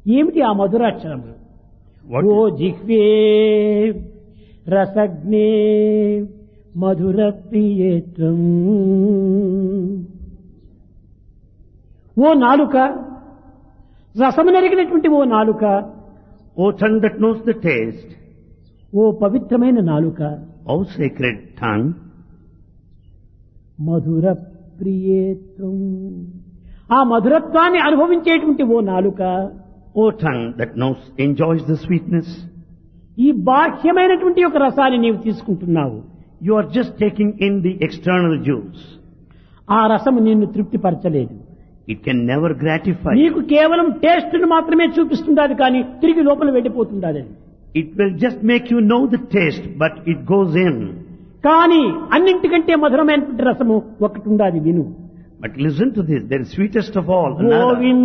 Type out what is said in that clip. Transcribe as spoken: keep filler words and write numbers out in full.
ఏమిటి ఆ మధురాక్షరములు? What ఓ జిహ్వే రసజ్ఞే మధుర ప్రియేత్వం. ఓ నాలుక, రసము నెరిగినటువంటి ఓ నాలుక, O tongue that knows the taste, ఓ పవిత్రమైన నాలుక, O sacred tongue, మధుర ప్రియేత్వం. ఆ మధురత్వాన్ని అనుభవించేటువంటి ఓ నాలుక, O tongue that knows, enjoys the sweetness, ఈ బాహ్యమైనటువంటి ఒక రసాన్ని నీవు తీసుకుంటున్నావు. you are just taking in the external juice. ఆ రసము నిన్ను తృప్తిపరచలేదు. It can never gratify you. నీకు కేవలం టేస్ట్ ను మాత్రమే చూపిస్తుండాలి, కానీ తిరిగి లోపల వెళ్ళిపోతుండాలి. It will just make you know the taste, but it goes in. కానీ అన్నింటికంటే మధురమైనటువంటి రసము ఒకటి ఉండాలి, విను. But listen to this, there is sweetest of all, another. Govinda